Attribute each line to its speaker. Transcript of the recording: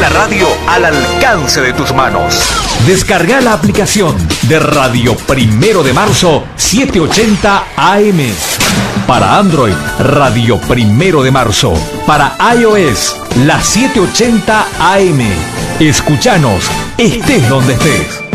Speaker 1: la radio al alcance de tus manos. Descarga la aplicación de Radio Primero de Marzo 780 AM. Para Android, Radio Primero de Marzo. Para iOS, la 780 AM. Escúchanos, estés donde estés.